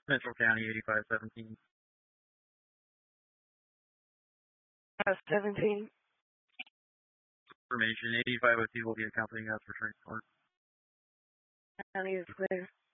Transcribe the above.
Central County 8517. 17. Information 8502 will be accompanying us for transport. County is clear.